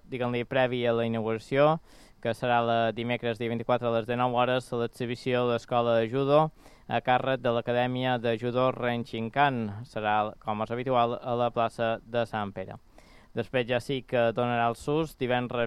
diguem-li, previ a la inauguració, que serà dimecres dia 24 a les 19 hores, a l'exhibició de l'Escola de Judo a càrrec de l'Acadèmia de Judo Renshinkan. Serà, com és habitual, a la plaça de Sant Pere. Després ja sí que donarà el SUS divendres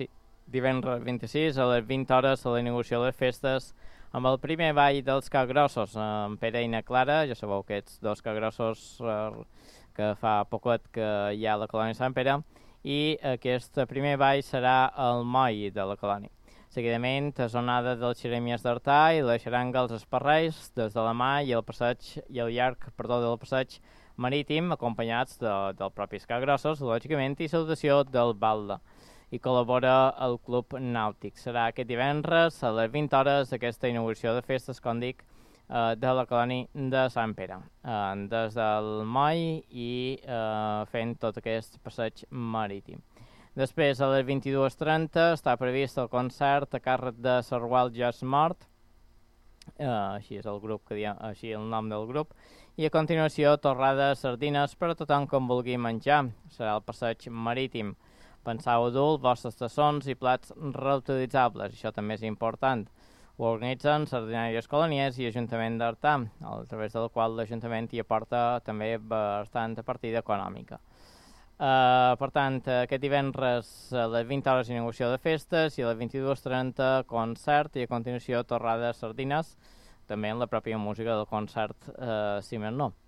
26 a les 20 hores a la inauguració de les festes amb el primer ball dels capgrossos, en Pere i na Clara. Ja sabeu aquests dos capgrossos que fa poquet que hi ha a la colònia Sant Pere, i aquest primer ball serà al moll de la colònia. Seguidament, sonada dels xeremies d'Artà i la xaranga als esparreis des de la mà i el llarg del passeig marítim, acompanyats del propis capgrossos, lògicament, i salutació del balda. I col·labora el Club Nàutic. Serà aquest divendres a les 20 hores aquesta inauguració de festes, com dic, de la colònia de Sant Pere, des del moll i fent tot aquest passeig marítim. Després, a les 22:30, està previst el concert a càrrec de Sarwal Jazz Mort, així és el grup així el nom del grup, i a continuació torrades sardines per a tothom que vulgui menjar. Serà el passeig marítim. Penseu a dur els vostres tassons i plats reutilitzables, això també és important. Ho organitzen Sardinàries Colonies i Ajuntament d'Artà, a través del qual l'Ajuntament hi aporta també bastant partida econòmica. Per tant, aquest divendres a les 20 hores inauguració de festes i a les 22:30 concert i a continuació torrades sardines, també en la pròpia música del concert, si més no.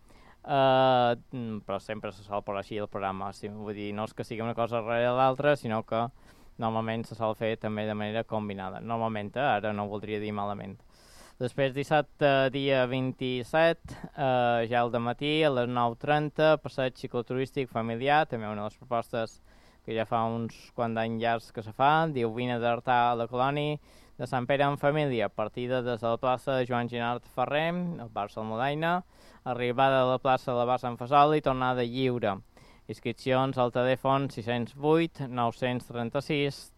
Però sempre se sol posar així el programa, vull dir, no és que sigui una cosa darrere l'altra, sinó que normalment se sol fer també de manera combinada. Normalment, ara no ho voldria dir malament. Després, dissabte, dia 27, ja al dematí, a les 9:30, passeig cicloturístic familiar, també una de les propostes que ja fa uns quants anys llargs que se fa. Diu, vine d'Artà a la colònia de Sant Pere en família, partida des de la plaça de Joan Ginard Ferrer, al bar Salmodaina, arribada a la plaça de la Bar Sant Fesol i tornada lliure. Inscripcions al telèfon 608 936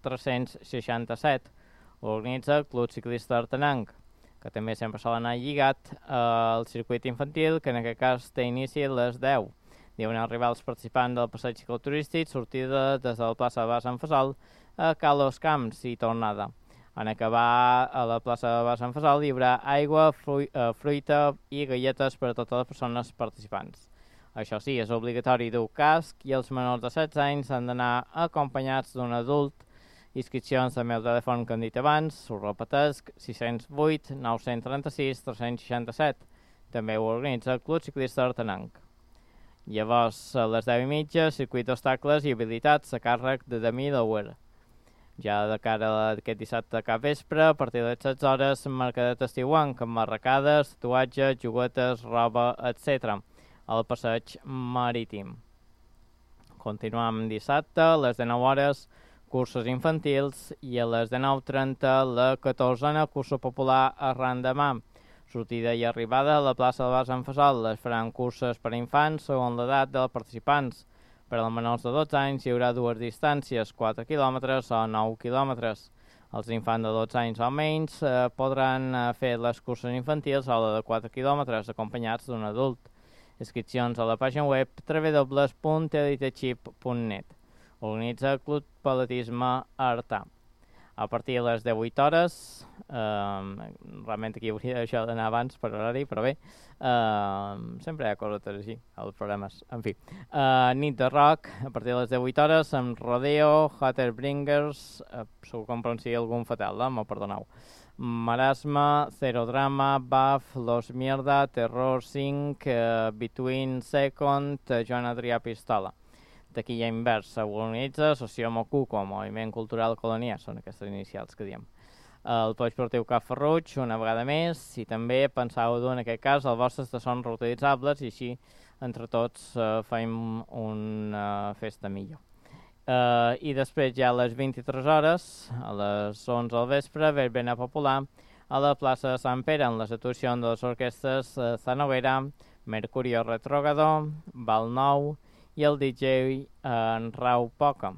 367. Organitza el Club Ciclista Artanenc, que també sempre sol anar lligat al circuit infantil, que en aquest cas té inici a les 10. Diuen arribar els participants del passeig cicloturístic, sortida des de la plaça de Bar Sant Fesol a Calos Camps i tornada. En acabar a la plaça de Bar Sant Fesol hi haurà aigua, fruita i galletes per a totes les persones participants. Això sí, és obligatori dur casc i els menors de 16 anys han d'anar acompanyats d'un adult. Inscripcions també al telèfon que hem dit abans, ho repetesc, 608 936 367. També ho organitza el Club Ciclista Artanenc. Llavors, a les 10:30, circuit d'obstacles i habilitats a càrrec de Demi Lauer. Ja de cara a aquest dissabte a cap vespre, a partir de les 16 hores, mercadet estiuenc, amb marracades, tatuatges, juguetes, roba, etc. al passeig marítim. Continuem dissabte, a les 19 hores, cursos infantils, i a les 19:30 la 14a cursa popular arran demà. Sortida i arribada a la plaça de Bar Sant Fesol. Es faran curses per a infants segons l'edat dels participants. Per als menors de 12 anys hi haurà dues distàncies, 4 quilòmetres o 9 quilòmetres. Els infants de 12 anys o menys podran fer les curses infantils a la de 4 quilòmetres acompanyats d'un adult. Inscripcions a la pàgina web www.elitechip.net. Organitza el Club Paletisme Artà. A partir de les 18 hores, realment aquí hauria això d'anar abans per horari, però bé, sempre hi ha coses així, els programes, en fi. Nit de rock, a partir de les 18 hores, amb Rodeo, Hatterbringers, segur que em pronuncia algun fatal, m'ho perdoneu. Marasma, Zero Drama, Buff, Los Mierda, Terror 5, Between Second, Joan Adrià Pistola. Taquilla inversa, organitza Associació Mocuco, Moviment Cultural Colònia, són aquestes inicials que diem. El Pol Esportiu Cap Ferruig, una vegada més, i també penseu dur en aquest cas els vostres tassons reutilitzables i així entre tots fem una festa millor. I després ja a les 23 hores, a les 11 del vespre, verbena popular a la plaça de Sant Pere en les actuacions de les orquestres Zanovera, Mercurio Retrògrado, Val Nou i el DJ en Rau Poca,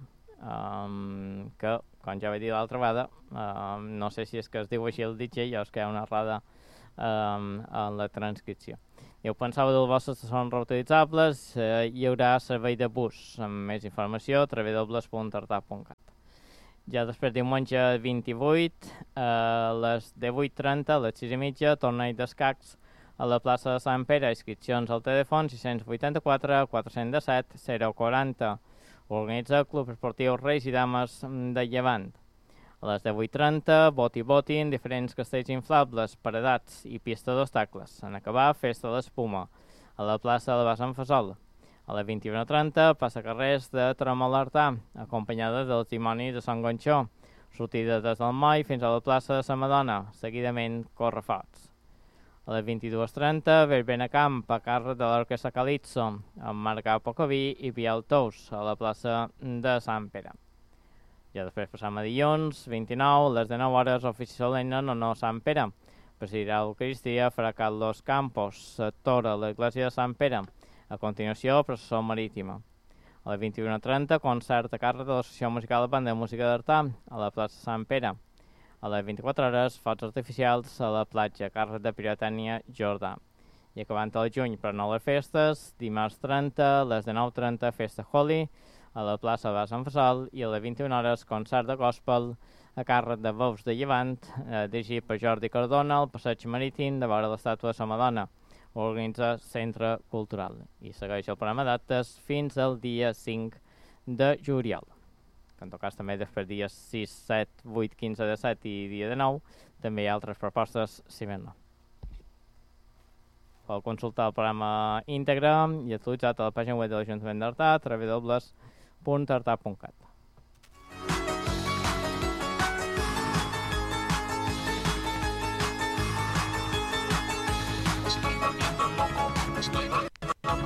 que, com ja vaig dir l'altra vegada, no sé si és que es diu així el DJ o és que hi ha una errada en la transcripció. I ho pensava dels vostres que són reutilitzables, hi haurà servei de bus. Amb més informació a www.artà.cat. Ja després, diumenge 28, a les 18:30, a les 6:30, torneig d'escacs a la plaça de Sant Pere. Inscripcions al telèfon 684 417 040. Organitza el Club Esportiu Reis i Dames de Llevant. A les 18:30, boti-botin, diferents castells inflables, paredats i pista d'obstacles. En acabar, festa de l'espuma a la plaça de la Sant Fesol. A les 21:30, passacarrers de Tremolartà, acompanyada del dimoni de Sant Gonxó. Sortida des del moll fins a la plaça de la Madonna, seguidament correfots. A les 22:30, verbena camp a càrrec de l'Orquestra Calipso, amb Marcà Pocaví i Biel Tous, a la plaça de Sant Pere. Ja després passam a dilluns, 29, a les 19 hores, ofici solemne en honor a Sant Pere. Presidirà l'Eucaristia farà Carlos Campos, Tora, a l'església de Sant Pere. A continuació, processó marítima. A les 21:30, concert a càrrec de l'Associació Musical de Banda de Música d'Artà, a la plaça de Sant Pere. A les 24 hores, focs artificials a la platja, a càrrec de Pirotènia Jordà. I acabant el juny, per no les festes, dimarts 30, a les 19:30, festa Holy, a la plaça de Sant Fesol, i a les 21 hores, concert de gospel a càrrec de Veus de Llevant, dirigit per Jordi Cardona, al passeig marítim de vora l'estàtua de la Madonna. Organitza Centre Cultural. I segueix el programa d'actes fins al dia 5 de juliol. Que en tot cas també després dies 6, 7, 8, 15, 17 i dia de 9 també hi ha altres propostes, si més no. Podeu consultar el programa íntegre i actualitzat a la pàgina web de l'Ajuntament d'Artà, www.artà.cat.